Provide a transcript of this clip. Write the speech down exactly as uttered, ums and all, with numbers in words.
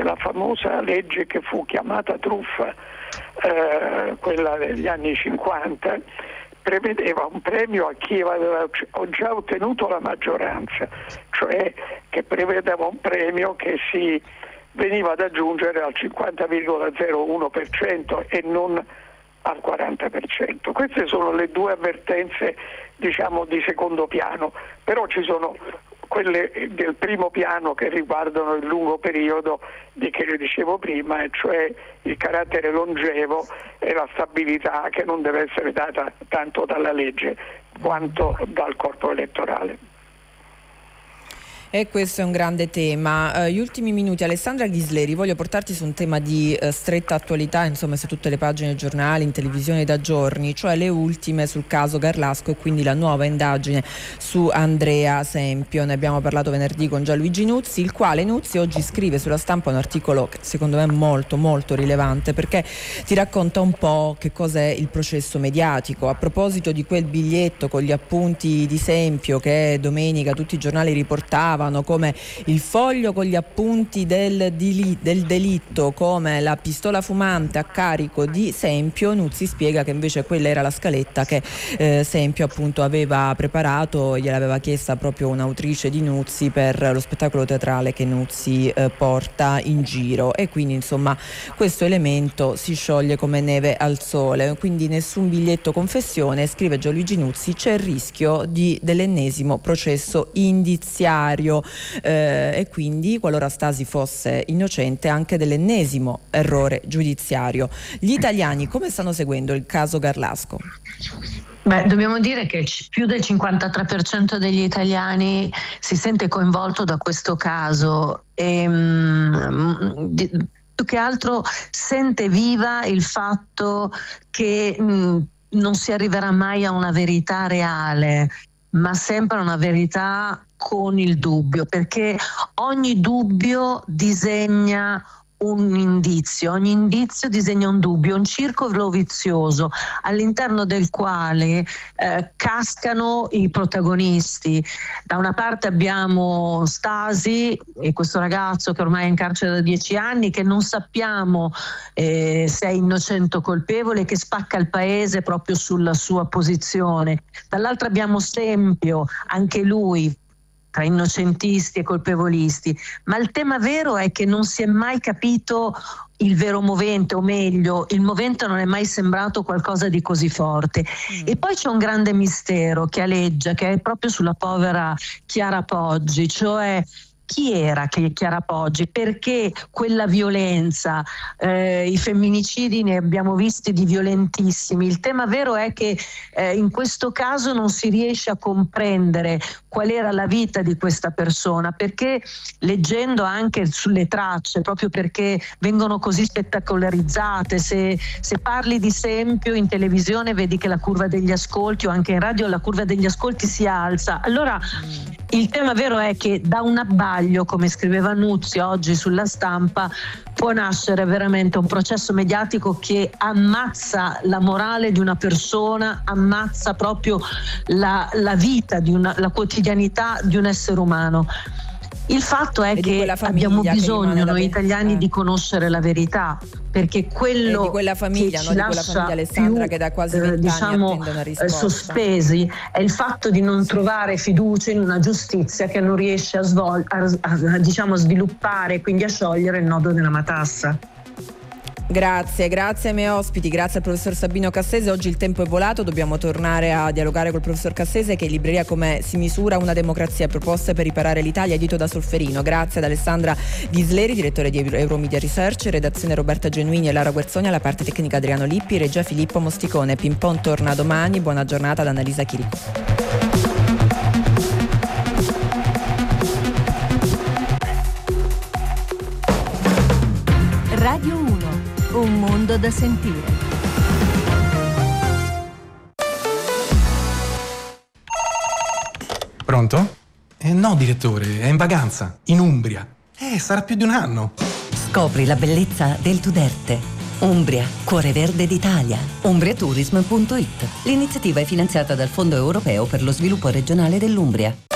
la famosa legge che fu chiamata truffa, eh, quella degli anni cinquanta, prevedeva un premio a chi aveva già ottenuto la maggioranza, cioè che prevedeva un premio che si veniva ad aggiungere al cinquanta virgola zero uno per cento e non al quaranta per cento. Queste sono le due avvertenze, diciamo, di secondo piano, però ci sono quelle del primo piano che riguardano il lungo periodo di che le dicevo prima, e cioè il carattere longevo e la stabilità che non deve essere data tanto dalla legge quanto dal corpo elettorale. E questo è un grande tema. Uh, gli ultimi minuti, Alessandra Ghisleri, voglio portarti su un tema di uh, stretta attualità, insomma, su tutte le pagine dei giornali, in televisione da giorni, cioè le ultime sul caso Garlasco e quindi la nuova indagine su Andrea Sempio. Ne abbiamo parlato venerdì con Gianluigi Nuzzi, il quale Nuzzi oggi scrive sulla Stampa un articolo che secondo me è molto molto rilevante, perché ti racconta un po' che cos'è il processo mediatico. A proposito di quel biglietto con gli appunti di Sempio che domenica tutti i giornali riportavano come il foglio con gli appunti del, dili, del delitto, come la pistola fumante a carico di Sempio, Nuzzi spiega che invece quella era la scaletta che eh, Sempio appunto aveva preparato, gliel'aveva chiesta proprio un'autrice di Nuzzi per lo spettacolo teatrale che Nuzzi eh, porta in giro, e quindi insomma questo elemento si scioglie come neve al sole. Quindi nessun biglietto confessione, scrive Gianluigi Nuzzi, c'è il rischio di, dell'ennesimo processo indiziario. Eh, e quindi, qualora Stasi fosse innocente, anche dell'ennesimo errore giudiziario. Gli italiani come stanno seguendo il caso Garlasco? Beh, dobbiamo dire che più del cinquantatré per cento degli italiani si sente coinvolto da questo caso e mh, di, più che altro sente viva il fatto che mh, non si arriverà mai a una verità reale, ma sempre a una verità con il dubbio, perché ogni dubbio disegna un indizio, ogni indizio disegna un dubbio, un circolo vizioso all'interno del quale eh, cascano i protagonisti. Da una parte abbiamo Stasi e questo ragazzo che ormai è in carcere da dieci anni, che non sappiamo eh, se è innocente o colpevole, che spacca il paese proprio sulla sua posizione. Dall'altra abbiamo Sempio, anche lui tra innocentisti e colpevolisti, ma il tema vero è che non si è mai capito il vero movente, o meglio, il movente non è mai sembrato qualcosa di così forte. Mm. E poi c'è un grande mistero che aleggia, che è proprio sulla povera Chiara Poggi, cioè chi era Chiara Poggi? Perché quella violenza? Eh, I femminicidi ne abbiamo visti di violentissimi. Il tema vero è che eh, in questo caso non si riesce a comprendere qual era la vita di questa persona, perché leggendo anche sulle tracce, proprio perché vengono così spettacolarizzate, se, se parli di Sempio in televisione vedi che la curva degli ascolti, o anche in radio la curva degli ascolti si alza. Allora il tema vero è che da un abbaglio, come scriveva Nuzzi oggi sulla Stampa, può nascere veramente un processo mediatico che ammazza la morale di una persona, ammazza proprio la, la vita, di una, la quotidianità di un essere umano. Il fatto è che abbiamo bisogno noi italiani eh. di conoscere la verità, perché quello e di quella famiglia, che no? ci di quella lascia famiglia Alessandra più, che da quasi vent'anni eh, diciamo, attende una risposta. sospesi è il fatto di non trovare fiducia in una giustizia che non riesce a, svol- a, a, a diciamo sviluppare, quindi a sciogliere il nodo della matassa. Grazie, grazie ai miei ospiti, grazie al professor Sabino Cassese. Oggi il tempo è volato, dobbiamo tornare a dialogare col professor Cassese, che in libreria Come si misura una democrazia, proposte per riparare l'Italia, edito da Solferino. Grazie ad Alessandra Ghisleri, direttore di Euromedia Research, redazione Roberta Genuini e Lara Guerzoni, alla parte tecnica Adriano Lippi, regia Filippo Mosticone. Pimpon torna domani, buona giornata ad Annalisa Chirico. Radio uno, un mondo da sentire. Pronto? Eh no, direttore, è in vacanza, in Umbria. Eh, sarà più di un anno. Scopri la bellezza del Tuderte. Umbria, cuore verde d'Italia. umbriatourism punto it. L'iniziativa è finanziata dal Fondo Europeo per lo Sviluppo Regionale dell'Umbria.